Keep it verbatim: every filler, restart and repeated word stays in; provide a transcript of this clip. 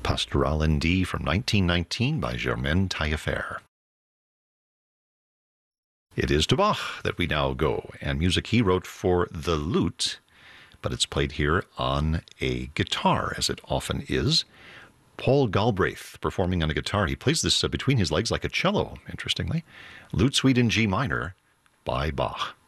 Pastoral in D from nineteen nineteen by Germaine Taillefer. It is to Bach that we now go, and music he wrote for the lute, but it's played here on a guitar, as it often is. Paul Galbraith performing on a guitar. He plays this uh, between his legs like a cello, interestingly. Lute Suite in G minor by Bach.